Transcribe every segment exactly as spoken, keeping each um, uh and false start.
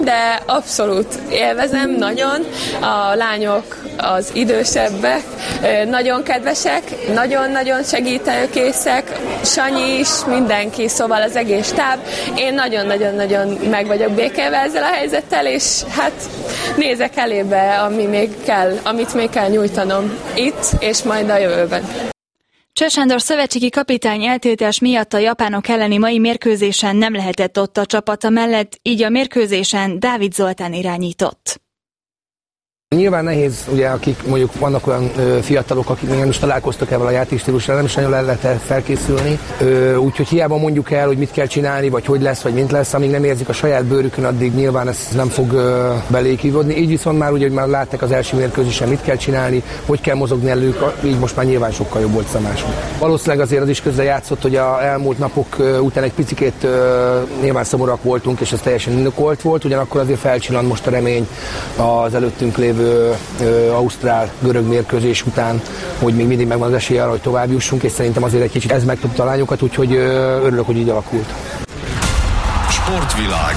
De abszolút élvezem nagyon. A lányok, az idősebbek nagyon kedvesek, nagyon-nagyon segítőkészek, Sanyi is, mindenki, szóval az egész stáb. Én nagyon-nagyon-nagyon meg vagyok békélve ezzel a helyzettel, és hát nézek elébe, ami még kell, amit még kell nyújtanom itt, és majd a jövőben. Cseh Sándor szövetségi kapitány eltiltás miatt a japánok elleni mai mérkőzésen nem lehetett ott a csapata mellett, így a mérkőzésen Dávid Zoltán irányított. Nyilván nehéz, ugye, akik mondjuk vannak olyan ö, fiatalok, akik még nem is találkoztak ebben a játékstílussal, nem is nagyon el lehet felkészülni. Úgyhogy hiába mondjuk el, hogy mit kell csinálni, vagy hogy lesz, vagy mint lesz, amíg nem érzik a saját bőrükön, addig nyilván ez nem fog ö, belékívódni. Így viszont már ugye, hogy már látták az első mérkőzésen, mit kell csinálni, hogy kell mozogni elők, így most már nyilván sokkal jobb volt Szamás. Valószínűleg azért az is közre játszott, hogy a elmúlt napok ö, után egy picikét ö, nyilván szomorúak voltunk, és ez teljesen indokolt volt, ugyanakkor azért felcsillant most a remény az előttünk lévő ausztrál-görög mérkőzés után, hogy még mindig megvan az esély arra, hogy tovább jussunk, és szerintem azért egy kicsit ez megtudta a lányokat, úgyhogy örülök, hogy így alakult. Sportvilág.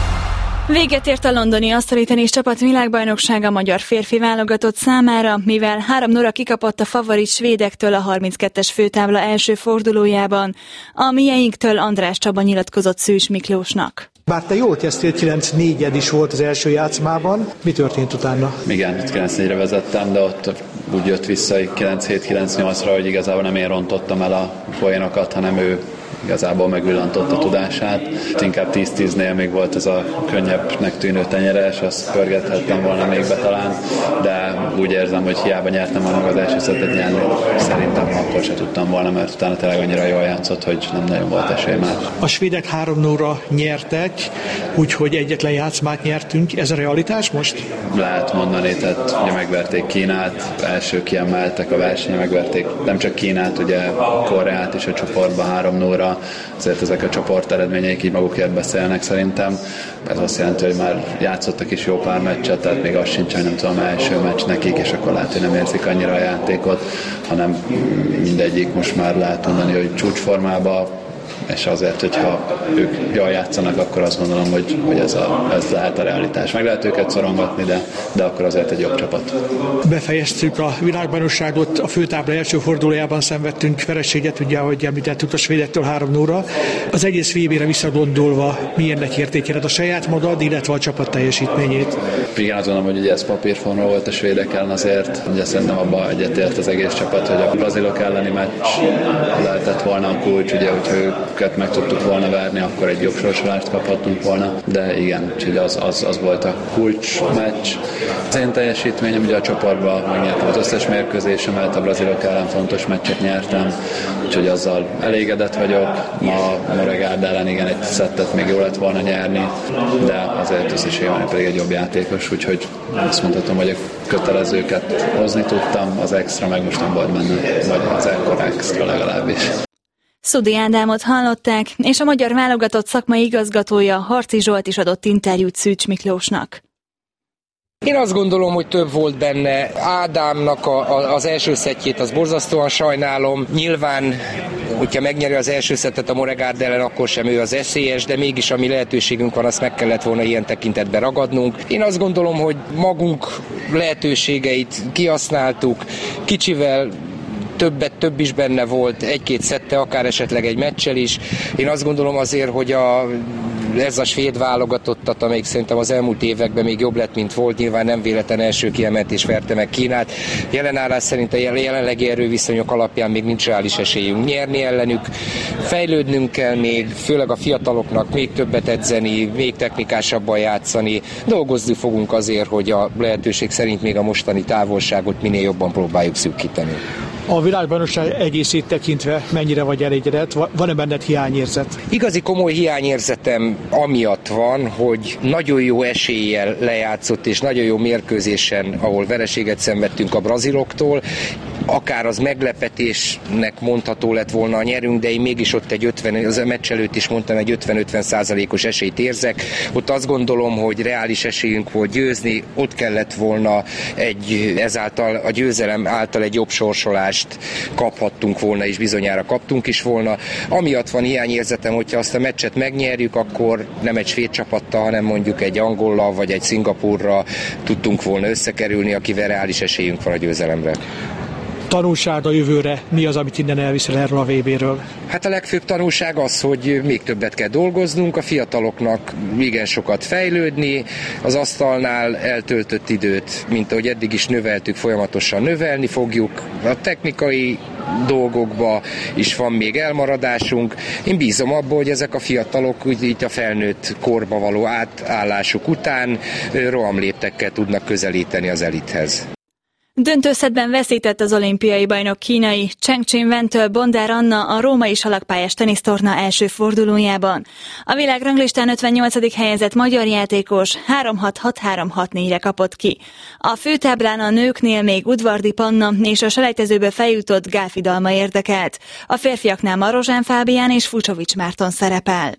Véget ért a londoni asztalitenisz csapat világbajnoksága magyar férfi válogatott számára, mivel három nulla kikapott a favorit svédektől a harminckettes főtábla első fordulójában. A mieinktől András Csaba nyilatkozott Szűcs Miklósnak. Bár te jól kezdtél, kilenc négyed is volt az első játszmában. Mi történt utána? Igen, kilenc négyre vezettem, de ott úgy jött vissza kilenc hét kilenc nyolcra, hogy igazából nem én rontottam el a poénokat, hanem ő igazából megvillantotta tudását. Inkább tíz tíznél még volt ez a könnyebbnek tűnő tenyeres, azt pörgethettem volna még be talán, de úgy érzem, hogy hiába nyertem volna az első szettet nyerni, szerintem akkor se tudtam volna, mert utána tényleg annyira jól játszott, hogy nem nagyon volt esély már. A svédek három nulla nyertek, úgyhogy egyetlen játszmát nyertünk. Ez a realitás most? Lehet mondani, tehát ugye megverték Kínát, első kiemeltek a versenyen, megverték nem csak Kínát, ugye Koreát is a csoportban három nulla, azért ezek a csoport eredményeik így magukért beszélnek szerintem. Ez azt jelenti, hogy már játszottak is jó pár meccset, tehát még az sincs, hogy nem tudom, első meccs nekik, és akkor lehet, hogy nem érzik annyira a játékot, hanem mindegyik most már lehet mondani, hogy csúcsformában, és azért, hogyha ők jól játszanak, akkor azt gondolom, hogy, hogy ez, a, ez lehet a realitás. Meg lehet őket szorongatni, de, de akkor azért egy jobb csapat. Befejeztük a világbajnokságot, a főtábla első fordulójában szenvedtünk vereséget, ugye, ahogy említettük, a svédektől három nulla. Az egész vé bére visszagondolva milyennek értékeled a saját magad, illetve a csapat teljesítményét? Igen, azt gondolom, hogy ugye ez papírforma volt a svédek ellen azért, ugye szerintem abban egyetért az egész csapat, hogy a brazilok elleni meccs lehetett volna a kulcs, ugye, hogyha őket meg tudtuk volna verni, akkor egy jobb sorsolást kaphattunk volna, de igen, úgyhogy az, az, az volt a kulcs meccs. Az én teljesítményem, ugye a csoportban megnyertem az összes mérkőzésemet, a brazilok ellen fontos meccset nyertem, úgyhogy azzal elégedett vagyok. Ma a Moregárd ellen igen, egy szettet még jó lett volna nyerni, de azért összességében pedig egy jobb játékos, úgyhogy azt mondhatom, hogy a kötelezőket hozni tudtam, az extra meg most nem volt benne, vagy az ekkor extra legalábbis. Szudi Ádámot hallották, és a magyar válogatott szakmai igazgatója Harci Zsolt is adott interjút Szűcs Miklósnak. Én azt gondolom, hogy több volt benne. Ádámnak a, a, az első szettjét, az borzasztóan sajnálom. Nyilván, hogyha megnyeri az első szettet a Moregárd ellen, akkor sem ő az esélyes, de mégis ami lehetőségünk van, azt meg kellett volna ilyen tekintetben ragadnunk. Én azt gondolom, hogy magunk lehetőségeit kihasználtuk, kicsivel többet, több is benne volt, egy-két szette, akár esetleg egy meccsel is. Én azt gondolom azért, hogy a, ez a svéd válogatottat, amelyik szerintem az elmúlt években még jobb lett, mint volt, nyilván nem véletlen első kiemeltés verte meg Kínát. Jelenállás szerint a jelenlegi erőviszonyok alapján még nincs reális esélyünk nyerni ellenük. Fejlődnünk kell még, főleg a fiataloknak még többet edzeni, még technikásabban játszani. Dolgozni fogunk azért, hogy a lehetőség szerint még a mostani távolságot minél jobban próbáljuk szűkíteni. A világbajnokság egészét tekintve mennyire vagy elégedett? Van-e benned hiányérzet? Igazi komoly hiányérzetem amiatt van, hogy nagyon jó eséllyel lejátszott és nagyon jó mérkőzésen, ahol vereséget szenvedtünk a braziloktól. akár az meglepetésnek mondható lett volna a nyerünk, de én mégis ott egy ötven, az a meccs előtt is mondtam, egy ötven-ötven százalékos esélyt érzek. Ott azt gondolom, hogy reális esélyünk volt győzni, ott kellett volna egy, ezáltal a győzelem által egy jobb sorsolást kaphattunk volna, és bizonyára kaptunk is volna. Amiatt van hiányérzetem, hogyha azt a meccset megnyerjük, akkor nem egy svéd csapattal, hanem mondjuk egy angollal vagy egy Szingapúrra tudtunk volna összekerülni, akivel reális esélyünk van a győzelemre. Tanulság a jövőre, mi az, amit innen elviszel erről a vé béről? Hát a legfőbb tanulság az, hogy még többet kell dolgoznunk, a fiataloknak igen sokat fejlődni, az asztalnál eltöltött időt, mint ahogy eddig is növeltük, folyamatosan növelni fogjuk. A technikai dolgokba is van még elmaradásunk. Én bízom abban, hogy ezek a fiatalok így a felnőtt korba való átállásuk után rohamléptekkel tudnak közelíteni az elithez. Döntőszettben veszített az olimpiai bajnok kínai Cheng Wen-től Bondár Anna a római salakpályás tenisztorna első fordulójában. A világranglistán ötvennyolcadik helyezett magyar játékos három hat hat három hat négyre kapott ki. A főtáblán a nőknél még Udvardi Panna és a selejtezőbe feljutott Gálfi Dalma érdekelt. A férfiaknál Marozsán Fábián és Fucsovics Márton szerepel.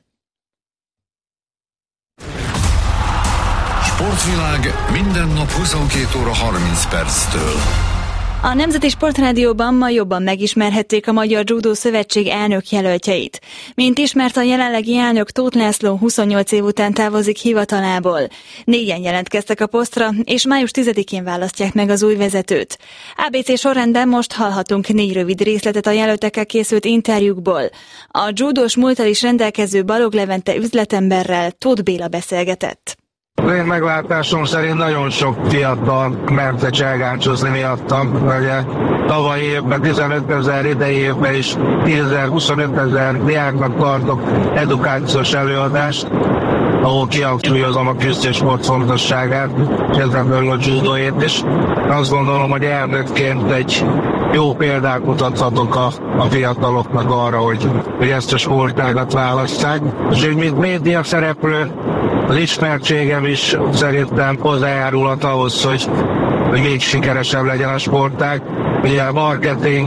Sportvilág minden nap huszonkét óra harminc perctől. A Nemzeti Sportrádióban ma jobban megismerhették a Magyar Judo Szövetség elnök jelöltjeit. Mint ismert, a jelenlegi elnök Tóth László huszonnyolc év után távozik hivatalából. Négyen jelentkeztek a posztra, és május tizedikén választják meg az új vezetőt. á bé cé sorrendben most hallhatunk négy rövid részletet a jelöltekkel készült interjúkból. A judós múlttal is rendelkező Balog Levente üzletemberrel Tóth Béla beszélgetett. Az én meglátásom szerint nagyon sok fiatal ment cselgáncsozni miattam. Ugye tavaly évben tizenöt ezer, idei évben is tízezer-huszonöt ezer diáknak tartok edukációs előadást, ahol kihangsúlyozom a küzdősport fontosságát, és ezen belül a judóét is. Azt gondolom, hogy elnökként egy jó példát mutathatok a, a fiataloknak arra, hogy, hogy ezt a sportágat válasszák. És úgy, mint média szereplő, az ismertségem is szerintem hozzájárulhat ahhoz, hogy, hogy még sikeresebb legyen a sportág. Ugye a marketing,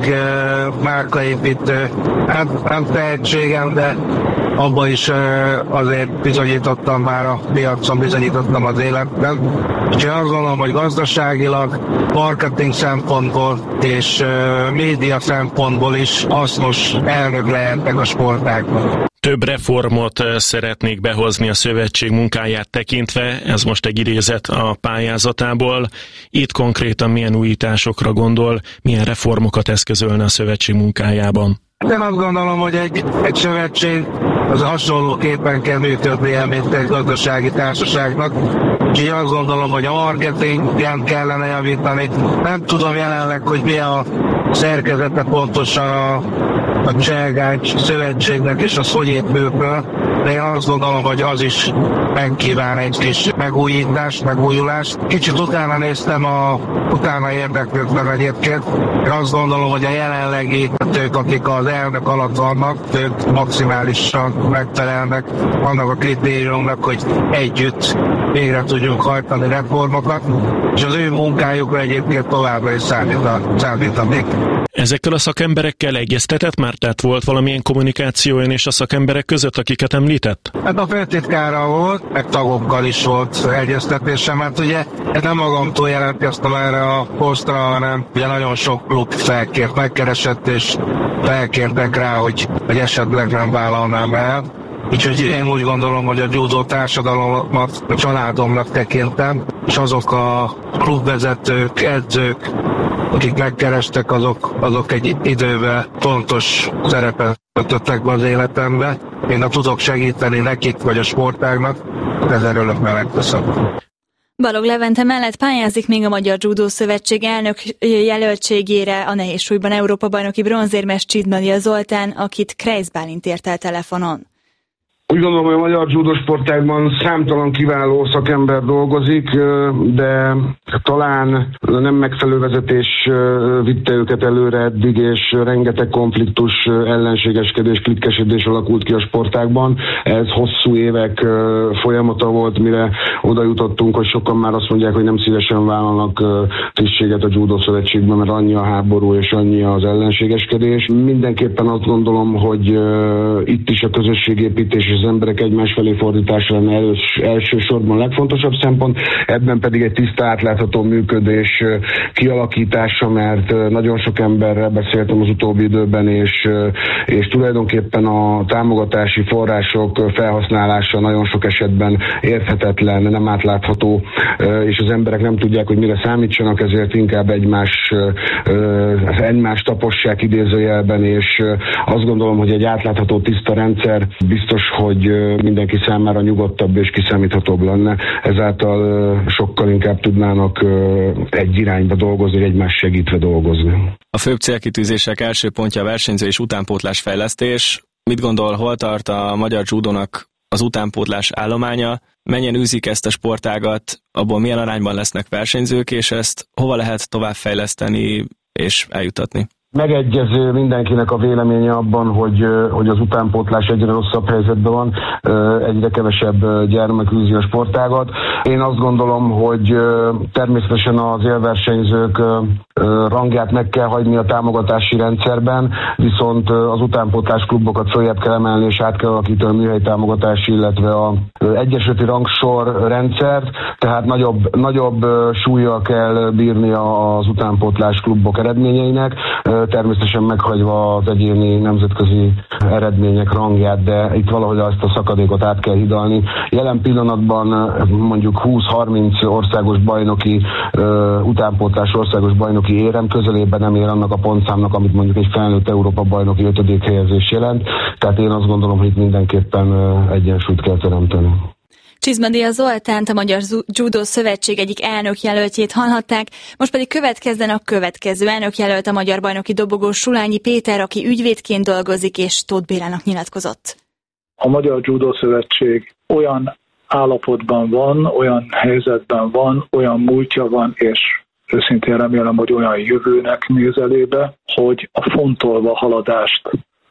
márkaépítő, hát nem tehetségem, de abban is azért bizonyítottam már a piacon, bizonyítottam az életben. Úgyhogy azt gondolom, hogy gazdaságilag, marketing szempontból és média szempontból is hasznos elnök lehetnek a sportákban. Több reformot szeretnék behozni a szövetség munkáját tekintve, ez most egy idézet a pályázatából. Itt konkrétan milyen újításokra gondol, milyen reformokat eszközölne a szövetség munkájában? Én azt gondolom, hogy egy, egy szövetség az hasonlóképpen kell működnie, mint egy gazdasági társaságnak. Úgyhogy azt gondolom, hogy a marketingen kellene javítani. Nem tudom jelenleg, hogy mi a szerkezete pontosan a, a Cselgáncs szövetségnek, és az hogy épül föl, de én azt gondolom, hogy az is megkíván egy kis megújítást, megújulást. Kicsit utána néztem, a, utána érdeklődtem egyébként. Én azt gondolom, hogy a jelenlegi ők, akik az elnök alatt vannak, ők maximálisan megfelelnek annak a kritériumnak, hogy együtt végre tudjunk hajtani reformokat, és az ő munkájukra egyébként továbbra is számítanék. Ezekkel a szakemberekkel egyeztetett már, tehát volt valamilyen kommunikáció ön és a szakemberek között, akiket említett? Hát a főtitkára volt, meg tagokkal is volt egyeztetésem, mert ugye nem magamtól jelentkeztem erre a posztra, hanem ugye nagyon sok klub felkért, megkeresett, és felkértek rá, hogy, hogy esetleg nem vállalnám el. Úgyhogy én úgy gondolom, hogy a judó társadalomat a családomnak tekintem, és azok a klubvezetők, edzők, akik megkerestek, azok, azok egy időben fontos szerepet töltöttek be az életembe. Én nem tudok segíteni nekik, vagy a sportágnak, ezzel örömmel megköszönöm. Balog Levente mellett pályázik még a Magyar Judo Szövetség elnök jelöltségére a nehézsúlyban Európa-bajnoki bronzérmes Csidnadia Zoltán, akit Kreisz Bálint ért el telefonon. Úgy gondolom, hogy a magyar judósportágban számtalan kiváló szakember dolgozik, de talán nem megfelelő vezetés vitte őket előre eddig, és rengeteg konfliktus, ellenségeskedés, klikkesedés alakult ki a sportágban. Ez hosszú évek folyamata volt, mire oda jutottunk, hogy sokan már azt mondják, hogy nem szívesen vállalnak tisztséget a Judo Szövetségben, mert annyi a háború és annyi az ellenségeskedés. Mindenképpen azt gondolom, hogy itt is a közösségépítés és az emberek egymás felé fordítása lenne elős, elsősorban a legfontosabb szempont, ebben pedig egy tiszta, átlátható működés kialakítása, mert nagyon sok emberrel beszéltem az utóbbi időben, és, és tulajdonképpen a támogatási források felhasználása nagyon sok esetben érthetetlen, nem átlátható, és az emberek nem tudják, hogy mire számítsanak, ezért inkább egymás, egymást tapossák idézőjelben, és azt gondolom, hogy egy átlátható, tiszta rendszer biztos, hogy mindenki számára nyugodtabb és kiszámíthatóbb lenne. Ezáltal sokkal inkább tudnának egy irányba dolgozni, egymás segítve dolgozni. A főbb célkitűzések első pontja a versenyző és utánpótlás fejlesztés. Mit gondol, hol tart a magyar judónak az utánpótlás állománya? Mennyien űzik ezt a sportágat, abból milyen arányban lesznek versenyzők, és ezt hova lehet továbbfejleszteni és eljutatni? Megegyező mindenkinek a véleménye abban, hogy, hogy az utánpótlás egyre rosszabb helyzetben van, egyre kevesebb gyermek űzi a sportágat. Én azt gondolom, hogy természetesen az élversenyzők rangját meg kell hagyni a támogatási rendszerben, viszont az utánpótlás klubokat följebb kell emelni és át kell alakítani a műhelyi támogatási, illetve a egyesületi rangsor rendszert, tehát nagyobb, nagyobb súllyal kell bírni az utánpótlás klubok eredményeinek, természetesen meghagyva az egyéni nemzetközi eredmények rangját, de itt valahogy azt a szakadékot át kell hidalni. Jelen pillanatban mondjuk húsz-harminc országos bajnoki, utánpótlás országos bajnoki érem közelében nem ér annak a pontszámnak, amit mondjuk egy felnőtt Európa bajnoki ötödik helyezés jelent, tehát én azt gondolom, hogy itt mindenképpen egyensúlyt kell teremteni. Csizmadia Zoltánt, a Magyar Judo Szövetség egyik elnökjelöltjét hallhatták, most pedig következzen a következő elnökjelölt, a magyar bajnoki dobogós Sulányi Péter, aki ügyvédként dolgozik, és Tóth Bélának nyilatkozott. A Magyar Judo Szövetség olyan állapotban van, olyan helyzetben van, olyan múltja van, és őszintén remélem, hogy olyan jövőnek néz elébe, hogy a fontolva haladást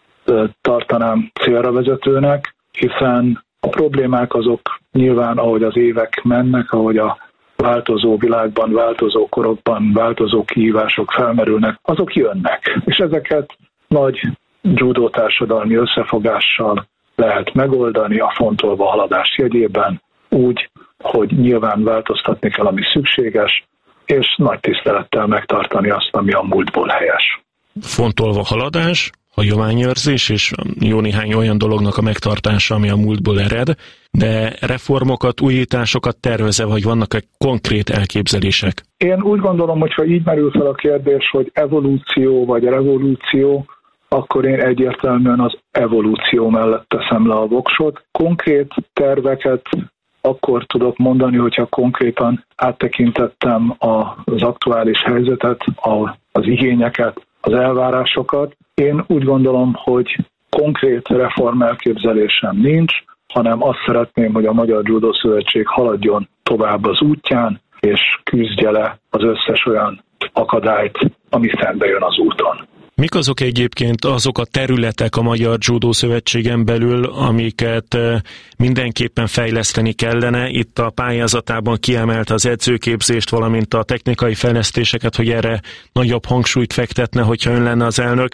tartanám célra vezetőnek, hiszen a problémák azok nyilván, ahogy az évek mennek, ahogy a változó világban, változó korokban, változó kihívások felmerülnek, azok jönnek. És ezeket nagy judo társadalmi összefogással lehet megoldani a fontolva haladás jegyében, úgy, hogy nyilván változtatni kell, ami szükséges, és nagy tisztelettel megtartani azt, ami a múltból helyes. Fontolva haladás, hagyományőrzés és jó néhány olyan dolognak a megtartása, ami a múltból ered, de reformokat, újításokat tervez-e, vagy vannak-e konkrét elképzelések? Én úgy gondolom, hogy ha így merül fel a kérdés, hogy evolúció vagy revolúció, akkor én egyértelműen az evolúció mellett teszem le a voksot. Konkrét terveket akkor tudok mondani, hogyha konkrétan áttekintettem az aktuális helyzetet, az igényeket, az elvárásokat. Én úgy gondolom, hogy konkrét reform elképzelésem nincs, hanem azt szeretném, hogy a Magyar Judo Szövetség haladjon tovább az útján, és küzdje le az összes olyan akadályt, ami szembe jön az úton. Mik azok egyébként azok a területek a Magyar Judo Szövetségen belül, amiket mindenképpen fejleszteni kellene? Itt a pályázatában kiemelt az edzőképzést, valamint a technikai fejlesztéseket, hogy erre nagyobb hangsúlyt fektetne, hogyha ön lenne az elnök.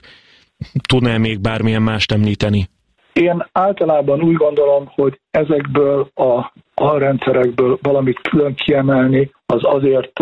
Tudná még bármilyen mást említeni? Én általában úgy gondolom, hogy ezekből a alrendszerekből valamit külön kiemelni, az azért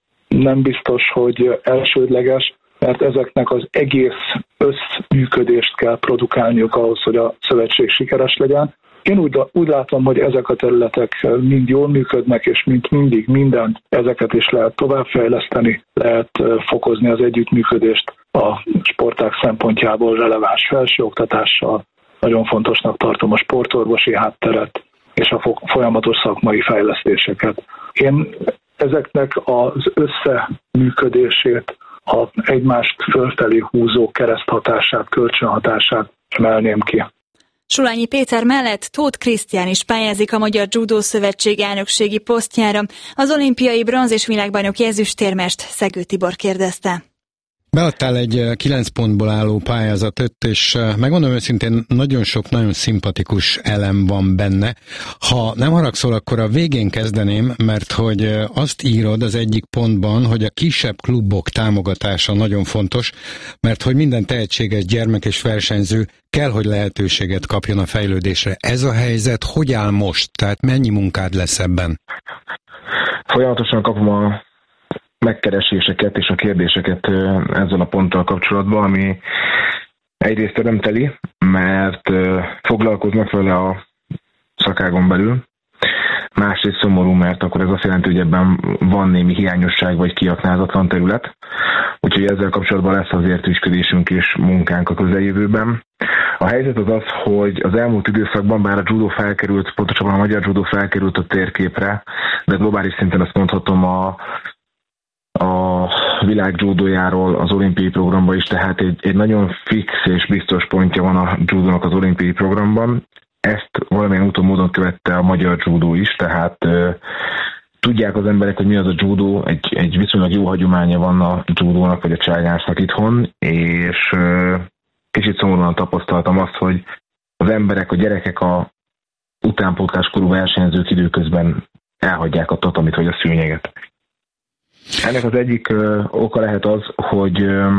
nem biztos, hogy elsődleges, mert ezeknek az egész összműködést kell produkálniuk ahhoz, hogy a szövetség sikeres legyen. Én úgy, úgy látom, hogy ezek a területek mind jól működnek, és mint mindig mindent, ezeket is lehet továbbfejleszteni, lehet fokozni az együttműködést a sportág szempontjából releváns felsőoktatással. Nagyon fontosnak tartom a sportorvosi hátteret és a folyamatos szakmai fejlesztéseket. Én ezeknek az összeműködését, a egymást fölfelé húzó kereszthatását, kölcsönhatását emelném ki. Sulányi Péter mellett Tóth Krisztián is pályázik a Magyar Judo Szövetség elnökségi posztjára. Az olimpiai bronz és világbajnoki ezüstérmest Szegő Tibor kérdezte. Beadtál egy kilenc pontból álló pályázatot, és megmondom őszintén, nagyon sok, nagyon szimpatikus elem van benne. Ha nem haragszol, akkor a végén kezdeném, mert hogy azt írod az egyik pontban, hogy a kisebb klubok támogatása nagyon fontos, mert hogy minden tehetséges gyermek és versenyző kell, hogy lehetőséget kapjon a fejlődésre. Ez a helyzet hogy áll most? Tehát mennyi munkád lesz ebben? Folyamatosan kapom a megkereséseket és a kérdéseket ezzel a ponttal kapcsolatban, ami egyrészt örömteli, mert foglalkoznak vele a szakágon belül, másrészt szomorú, mert akkor ez azt jelenti, hogy ebben van némi hiányosság vagy kiaknázatlan terület, úgyhogy ezzel kapcsolatban lesz azért ügyködésünk és munkánk a közeljövőben. A helyzet az az, hogy az elmúlt időszakban, bár a judo felkerült, pontosabban a magyar judo felkerült a térképre, de globális szinten azt mondhatom a a világ judójáról az olimpiai programban is, tehát egy, egy nagyon fix és biztos pontja van a judónak az olimpiai programban. Ezt valamilyen úton módon követte a magyar judó is, tehát uh, tudják az emberek, hogy mi az a judó, egy, egy viszonylag jó hagyománya van a judónak vagy a cságásnak itthon, és uh, kicsit szomorúan tapasztaltam azt, hogy az emberek, a gyerekek, a utánpótláskorú versenyzők időközben elhagyják a tatamit vagy a szőnyeget. Ennek az egyik ö, oka lehet az, hogy ö,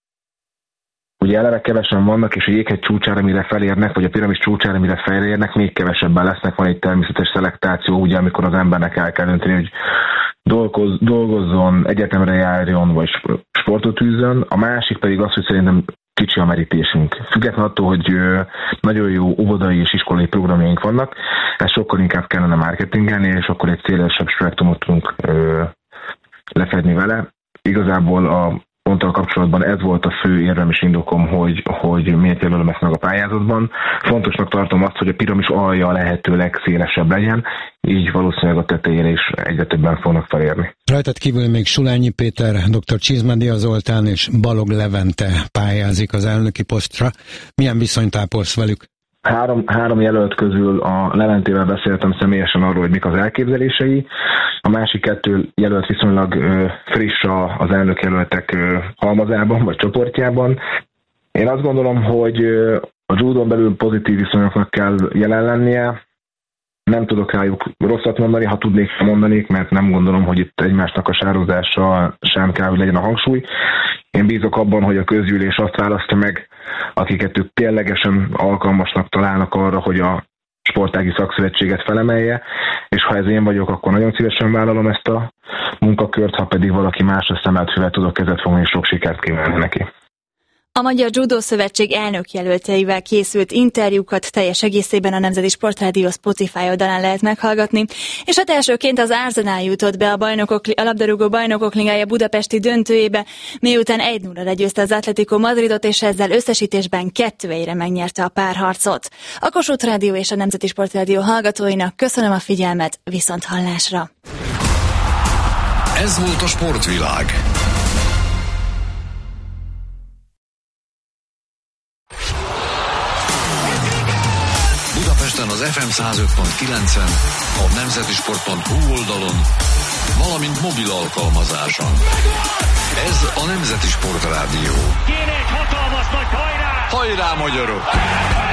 ugye eleve kevesen vannak, és a jéghegy csúcsára, mire felérnek, vagy a piramis csúcsára, mire felérnek, még kevesebben lesznek. Van egy természetes szelektáció, ugye, amikor az embernek el kell dönteni, hogy dolgoz, dolgozzon, egyetemre járjon, vagy sportot űzzön. A másik pedig az, hogy szerintem kicsi a merítésünk. Függetlenül attól, hogy ö, nagyon jó óvodai és iskolai programjaink vannak, ez sokkal inkább kellene marketingelni, és akkor egy szélesebb spektrumot tudunk ö, lefedni vele. Igazából a ponttal kapcsolatban ez volt a fő érvem és indokom, hogy, hogy miért jelölöm ezt meg a pályázatban. Fontosnak tartom azt, hogy a piramis alja lehetőleg szélesebb legyen, így valószínűleg a tetejére is egyre többen fognak felérni. Rajtad kívül még Sulányi Péter, dr. Csizmadia Zoltán és Balog Levente pályázik az elnöki posztra. Milyen viszonyt ápolsz velük? Három, három jelölt közül a Leventével beszéltem személyesen arról, hogy mik az elképzelései. A másik kettő jelölt viszonylag ö, friss az elnök jelöltek ö, halmazában vagy csoportjában. Én azt gondolom, hogy ö, a judón belül pozitív viszonyoknak kell jelen lennie. Nem tudok rájuk rosszat mondani, ha tudnék, mondanék, mert nem gondolom, hogy itt egymásnak a sározása sem kell, hogy legyen a hangsúly. Én bízok abban, hogy a közgyűlés azt választja meg, akiket ők ténylegesen alkalmasnak találnak arra, hogy a sportági szakszövetséget felemelje, és ha ez én vagyok, akkor nagyon szívesen vállalom ezt a munkakört, ha pedig valaki más, a szemelt füvet tudok kezet fogni, és sok sikert kívánni neki. A Magyar Judo Szövetség elnökjelöltjeivel készült interjúkat teljes egészében a Nemzeti Sportrádió Spotify oldalán lehet meghallgatni, és hát elsőként az Arsenal jutott be a, bajnokok, a labdarúgó bajnokok ligája budapesti döntőjébe, miután egy nulla legyőzte az Atletico Madridot, és ezzel összesítésben kettő egyre megnyerte a párharcot. A Kossuth Rádió és a Nemzeti Sportrádió hallgatóinak köszönöm a figyelmet, viszont hallásra! Ez volt a Sportvilág. Budapesten az ef em száz öt pont kilencen, a nemzetisport pont hu oldalon, valamint mobil alkalmazáson. Ez a Nemzeti Sportrádió. Kéne egy hatalmas nagy hajrá! Hajrá, magyarok!